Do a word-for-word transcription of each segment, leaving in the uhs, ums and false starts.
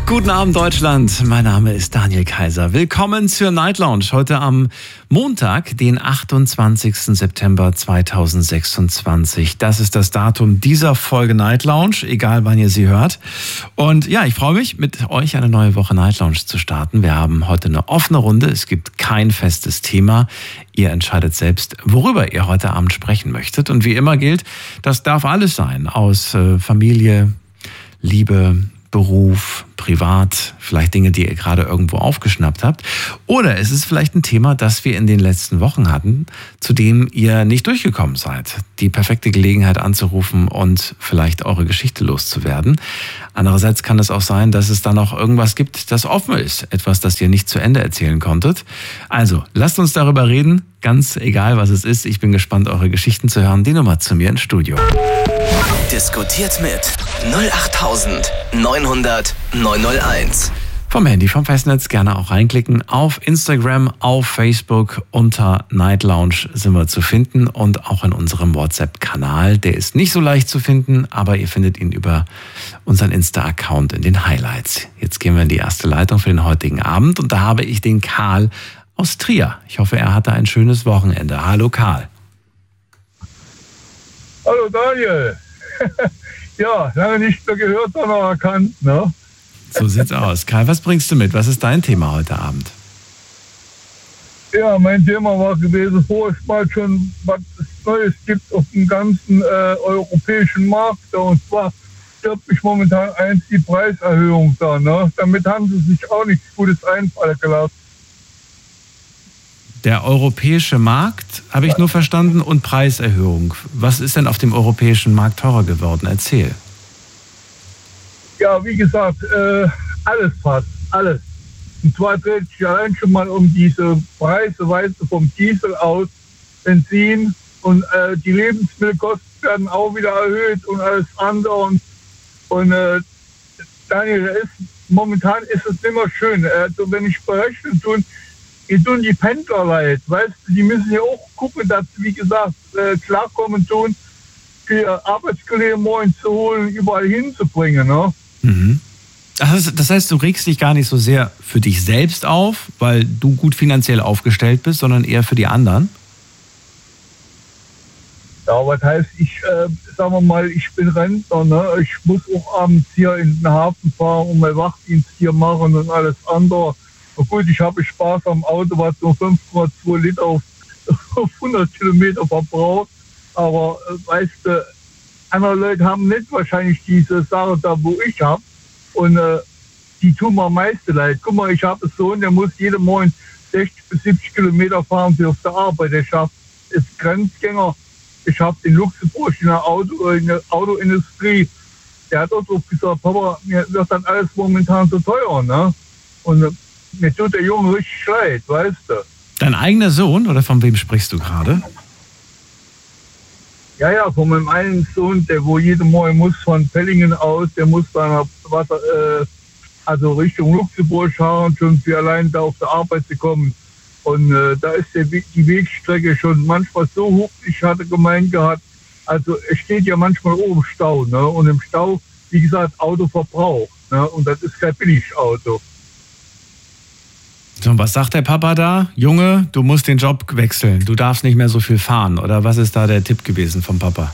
Guten Abend Deutschland, mein Name ist Daniel Kaiser. Willkommen zur Night Lounge, heute am Montag, den achtundzwanzigsten September zweitausendsechsundzwanzig. Das ist das Datum dieser Folge Night Lounge, egal wann ihr sie hört. Und ja, ich freue mich, mit euch eine neue Woche Night Lounge zu starten. Wir haben heute eine offene Runde, es gibt kein festes Thema. Ihr entscheidet selbst, worüber ihr heute Abend sprechen möchtet. Und wie immer gilt, das darf alles sein, aus äh, Familie, Liebe, Beruf, privat, vielleicht Dinge, die ihr gerade irgendwo aufgeschnappt habt. Oder es ist vielleicht ein Thema, das wir in den letzten Wochen hatten, zu dem ihr nicht durchgekommen seid. Die perfekte Gelegenheit anzurufen und vielleicht eure Geschichte loszuwerden. Andererseits kann es auch sein, dass es da noch irgendwas gibt, das offen ist. Etwas, das ihr nicht zu Ende erzählen konntet. Also, lasst uns darüber reden. Ganz egal, was es ist. Ich bin gespannt, eure Geschichten zu hören. Die Nummer zu mir ins Studio. Diskutiert mit null acht neun hundert neun null eins. Vom Handy, vom Festnetz gerne auch reinklicken. Auf Instagram, auf Facebook unter Night Lounge sind wir zu finden und auch in unserem WhatsApp-Kanal. Der ist nicht so leicht zu finden, aber ihr findet ihn über unseren Insta-Account in den Highlights. Jetzt gehen wir in die erste Leitung für den heutigen Abend und da habe ich den Karl aus Trier. Ich hoffe, er hatte ein schönes Wochenende. Hallo Karl. Hallo Daniel. Ja, lange nicht mehr gehört, sondern erkannt, ne? So sieht's aus. Karl, was bringst du mit? Was ist dein Thema heute Abend? Ja, mein Thema war gewesen, wo es mal schon was Neues gibt auf dem ganzen äh, europäischen Markt. Und zwar stört mich momentan eins die Preiserhöhung da, ne? Damit haben sie sich auch nichts Gutes einfallen gelassen. Der europäische Markt, habe ich nur verstanden, und Preiserhöhung. Was ist denn auf dem europäischen Markt teurer geworden? Erzähl. Ja, wie gesagt, äh, alles fast, alles. Und zwar dreht sich allein schon mal um diese Preise, weißt du, vom Diesel aus, Benzin und äh, die Lebensmittelkosten werden auch wieder erhöht und alles andere. Und, und äh, Daniel, ist, momentan ist es immer schön. Also wenn ich berechne, tun, die tun die Pendler leid, weißt du, die müssen ja auch gucken, dass sie, wie gesagt, äh, klarkommen tun, für Arbeitskollegen morgen zu holen, überall hinzubringen, ne? Mhm. Das heißt, du regst dich gar nicht so sehr für dich selbst auf, weil du gut finanziell aufgestellt bist, sondern eher für die anderen? Ja, was heißt, ich, äh, sagen wir mal, ich bin Rentner, ne? Ich muss auch abends hier in den Hafen fahren und meinen Wachdienst hier machen und alles andere. Und gut, ich habe Spaß am Auto, was nur fünf Komma zwei Liter auf, auf hundert Kilometer verbraucht. Aber äh, weißt du, andere Leute haben nicht wahrscheinlich diese Sache da, wo ich habe. Und äh, die tun mir am meisten leid. Guck mal, ich habe einen Sohn, der muss jeden Morgen sechzig bis siebzig Kilometer fahren für auf der Arbeit. Der schafft, ist Grenzgänger. Ich habe in Luxemburg in der, Auto, in der Autoindustrie. Der hat auch gesagt, Papa, mir wird dann alles momentan so teuer, ne? Und äh, mir tut der Junge richtig leid, weißt du. Dein eigener Sohn, oder von wem sprichst du gerade? Ja, ja, von meinem einen Sohn, der wo jeden Morgen muss von Pellingen aus, der muss dann Wasser, äh, also Richtung Luxemburg fahren, schon für allein da auf der Arbeit zu kommen. Und äh, da ist der Weg, die Wegstrecke schon manchmal so hoch, ich hatte gemeint gehabt, also es steht ja manchmal oben im Stau, ne? Und im Stau, wie gesagt, Autoverbrauch, ne? Und das ist kein Billigauto. So, was sagt der Papa da? Junge, du musst den Job wechseln. Du darfst nicht mehr so viel fahren. Oder was ist da der Tipp gewesen vom Papa?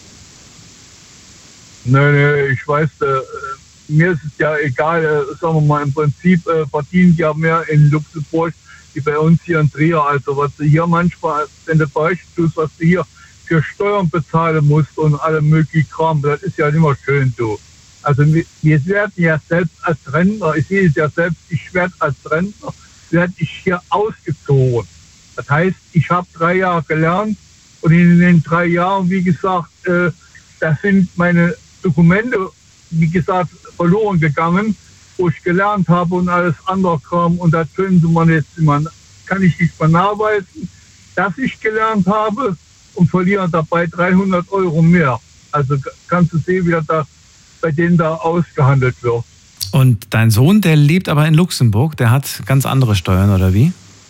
Nee, nee, ich weiß, äh, mir ist es ja egal. Äh, sagen wir mal, im Prinzip äh, verdienen die ja mehr in Luxemburg wie bei uns hier in Trier. Also was du hier manchmal, wenn du Beispiel tust, was du hier für Steuern bezahlen musst und alle möglichen Kram, das ist ja nicht mehr schön, du. Also wir, wir werden ja selbst als Rentner, ich sehe es ja selbst, ich werde als Rentner, werde ich hier ausgezogen. Das heißt, ich habe drei Jahre gelernt und in den drei Jahren, wie gesagt, äh, da sind meine Dokumente, wie gesagt, verloren gegangen, wo ich gelernt habe und alles andere Kram. Und das können Sie man jetzt immer, kann ich nicht mehr nachweisen, dass ich gelernt habe und verliere dabei dreihundert Euro mehr. Also kannst du sehen, wie das da bei denen da ausgehandelt wird. Und dein Sohn, der lebt aber in Luxemburg, der hat ganz andere Steuern, oder wie?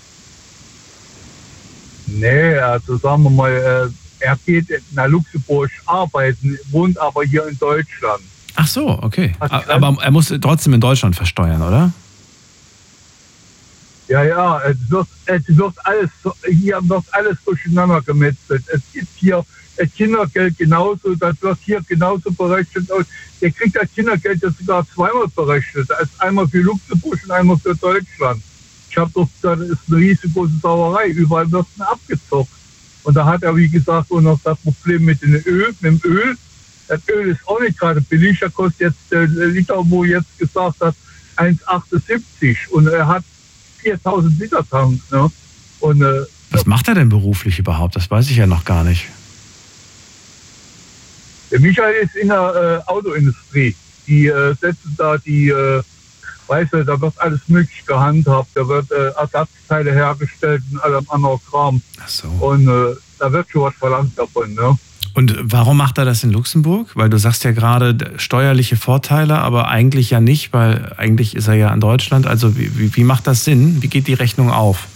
Nee, also sagen wir mal, er geht nach Luxemburg arbeiten, wohnt aber hier in Deutschland. Ach so, okay. Aber er muss trotzdem in Deutschland versteuern, oder? Ja, ja, es wird, es wird alles, hier wird alles durcheinander gemetzelt. Es gibt hier das Kindergeld genauso, das wird hier genauso berechnet. Der kriegt das Kindergeld jetzt sogar zweimal berechnet. Das ist einmal für Luxemburg und einmal für Deutschland. Ich habe doch gesagt, das ist eine riesengroße Sauerei. Überall wird es abgezockt. Und da hat er, wie gesagt, auch noch das Problem mit dem Öl, mit dem Öl. Das Öl ist auch nicht gerade billig. Da kostet jetzt der Liter, wo jetzt gesagt hat, eins Komma achtundsiebzig. Und er hat viertausend Liter Tank. Ne? Und, äh, was macht er denn beruflich überhaupt? Das weiß ich ja noch gar nicht. Der Michael ist in der äh, Autoindustrie. Die äh, setzen da die, äh, weißt du, da wird alles möglich gehandhabt. Da wird äh, Ersatzteile hergestellt und allem anderen Kram. Ach so. Und äh, da wird schon was verlangt davon. Ne? Und warum macht er das in Luxemburg? Weil du sagst ja gerade steuerliche Vorteile, aber eigentlich ja nicht, weil eigentlich ist er ja in Deutschland. Also wie, wie, wie macht das Sinn? Wie geht die Rechnung auf?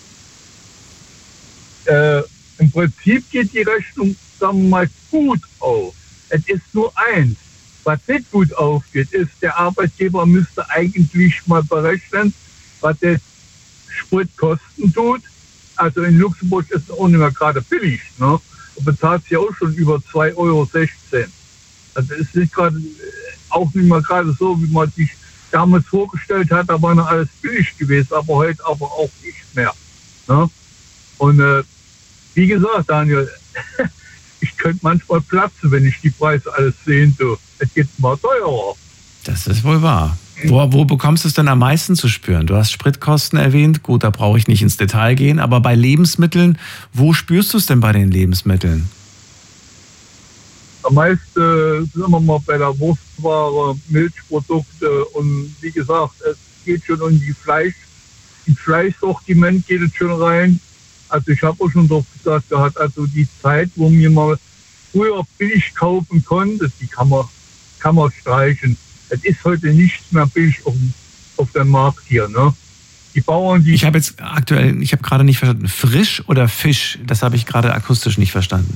Äh, Im Prinzip geht die Rechnung, sagen wir mal, gut auf. Es ist nur eins. Was nicht gut aufgeht, ist, der Arbeitgeber müsste eigentlich mal berechnen, was der Sprit kosten tut. Also in Luxemburg ist es auch nicht mehr gerade billig. Ne? Du bezahlst ja auch schon über zwei Euro sechzehn. Also ist nicht gerade, auch nicht mal gerade so, wie man sich damals vorgestellt hat, da war noch alles billig gewesen, aber heute aber auch nicht mehr. Ne? Und äh, wie gesagt, Daniel, ich könnte manchmal platzen, wenn ich die Preise alles sehen tue. Es geht mal teurer. Das ist wohl wahr. Wo, wo bekommst du es denn am meisten zu spüren? Du hast Spritkosten erwähnt. Gut, da brauche ich nicht ins Detail gehen. Aber bei Lebensmitteln, wo spürst du es denn bei den Lebensmitteln? Am meisten sind wir mal bei der Wurstware, Milchprodukte und wie gesagt, es geht schon um die Fleisch. Im Fleischsortiment geht es schon rein. Also ich habe auch schon doch gesagt gehabt, also die Zeit, wo mir mal früher billig kaufen konnte, die kann man, kann man streichen. Es ist heute nicht mehr billig auf, auf dem Markt hier. Ne? Die Bauern, die... Ich habe jetzt aktuell, ich habe gerade nicht verstanden, frisch oder Fisch? Das habe ich gerade akustisch nicht verstanden.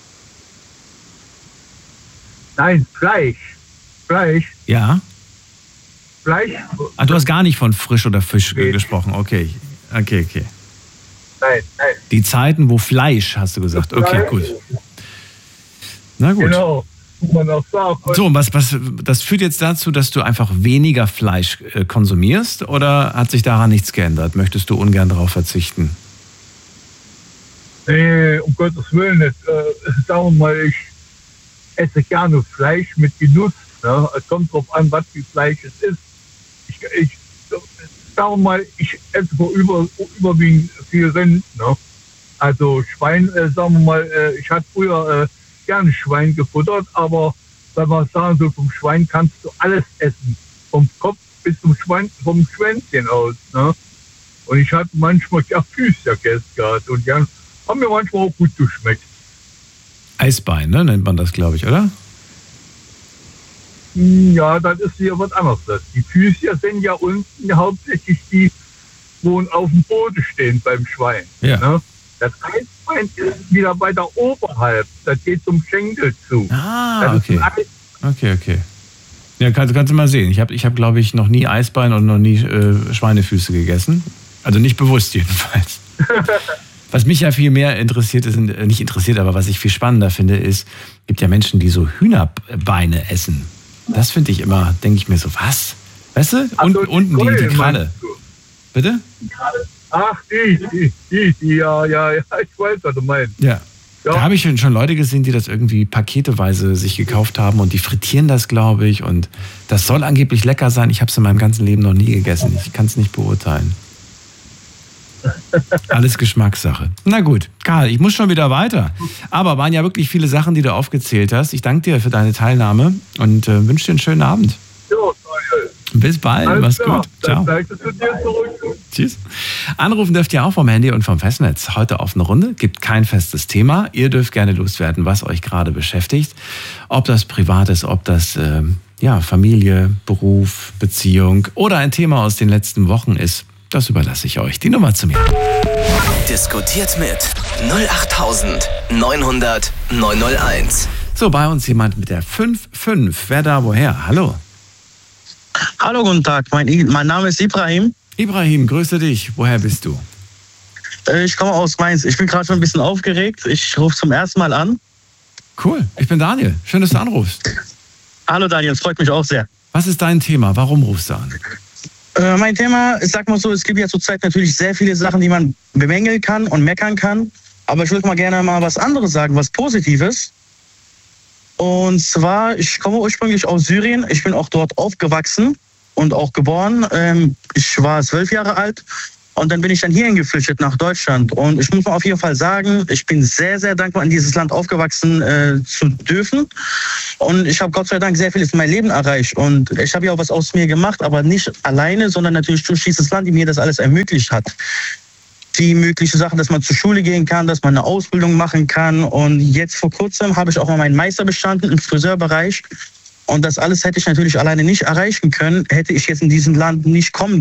Nein, Fleisch. Fleisch. Ja? Fleisch. Ah, du hast gar nicht von frisch oder Fisch nee. gesprochen. Okay, okay, okay. Nein, nein. Die Zeiten, wo Fleisch, hast du gesagt. Okay, gut. Na gut. Genau. Man auch sagen. So, was, was, das führt jetzt dazu, dass du einfach weniger Fleisch äh, konsumierst, oder hat sich daran nichts geändert? Möchtest du ungern darauf verzichten? Nee, um Gottes Willen nicht. Äh, sagen wir mal, ich esse gerne Fleisch mit Genuss. Ne? Es kommt drauf an, was für Fleisch es ist. Ich, ich sagen wir mal, ich esse über, überwiegend viel Rind. Ne? Also Schwein, äh, sagen wir mal, äh, ich hatte früher... Äh, gerne Schwein gefuttert, aber wenn man sagen so, vom Schwein kannst du alles essen. Vom Kopf bis zum Schwein, vom Schwänzchen aus. Ne? Und ich hatte manchmal ja Füße gegessen gehabt und die haben mir manchmal auch gut geschmeckt. Eisbein, ne, nennt man das, glaube ich, oder? Ja, das ist hier was anderes. Die Füße sind ja unten hauptsächlich die, wo auf dem Boden stehen beim Schwein. Ja. Ne? Das Eisbein ist wieder weiter oberhalb. Das geht zum Schenkel zu. Ah, okay. Okay, okay. Ja, kannst, kannst du mal sehen. Ich habe, ich hab, glaube ich, noch nie Eisbein und noch nie äh, Schweinefüße gegessen. Also nicht bewusst jedenfalls. Was mich ja viel mehr interessiert, ist, äh, nicht interessiert, aber was ich viel spannender finde, ist, es gibt ja Menschen, die so Hühnerbeine essen. Das finde ich immer, denke ich mir so, was? Weißt du? Und, also, unten die, die Kralle. Bitte? Ach, die, die, die, die, ja, ja, ja, ich weiß, was du meinst. Ja. Ja. Da habe ich schon Leute gesehen, die das irgendwie paketeweise sich gekauft haben und die frittieren das, glaube ich. Und das soll angeblich lecker sein. Ich habe es in meinem ganzen Leben noch nie gegessen. Ich kann es nicht beurteilen. Alles Geschmackssache. Na gut, Karl, ich muss schon wieder weiter. Aber waren ja wirklich viele Sachen, die du aufgezählt hast. Ich danke dir für deine Teilnahme und äh, wünsche dir einen schönen Abend. Ja, bis bald, alles mach's klar. gut. Ciao. Dann zu dir zurück. Tschüss. Anrufen dürft ihr auch vom Handy und vom Festnetz. Heute auf eine Runde, gibt kein festes Thema. Ihr dürft gerne loswerden, was euch gerade beschäftigt. Ob das privat ist, ob das äh, ja, Familie, Beruf, Beziehung oder ein Thema aus den letzten Wochen ist. Das überlasse ich euch. Die Nummer zu mir. Diskutiert mit null acht neun null null neun null eins. So, bei uns jemand mit der fünf fünf. Wer da, woher? Hallo. Hallo, guten Tag. Mein, mein Name ist Ibrahim. Ibrahim, grüße dich. Woher bist du? Ich komme aus Mainz. Ich bin gerade schon ein bisschen aufgeregt. Ich rufe zum ersten Mal an. Cool, ich bin Daniel. Schön, dass du anrufst. Hallo Daniel, es freut mich auch sehr. Was ist dein Thema? Warum rufst du an? Äh, mein Thema, ich sag mal so, es gibt ja zurzeit natürlich sehr viele Sachen, die man bemängeln kann und meckern kann. Aber ich würde mal gerne mal was anderes sagen, was Positives. Und zwar, ich komme ursprünglich aus Syrien. Ich bin auch dort aufgewachsen und auch geboren. Ähm, ich war zwölf Jahre alt. Und dann bin ich dann hierhin geflüchtet nach Deutschland. Und ich muss mal auf jeden Fall sagen, ich bin sehr, sehr dankbar, in dieses Land aufgewachsen äh, zu dürfen. Und ich habe Gott sei Dank sehr vieles in meinem Leben erreicht. Und ich habe ja auch was aus mir gemacht, aber nicht alleine, sondern natürlich durch dieses Land, die mir das alles ermöglicht hat. Die möglichen Sachen, dass man zur Schule gehen kann, dass man eine Ausbildung machen kann. Und jetzt vor kurzem habe ich auch mal meinen Meister bestanden im Friseurbereich. Und das alles hätte ich natürlich alleine nicht erreichen können, hätte ich jetzt in diesem Land nicht kommen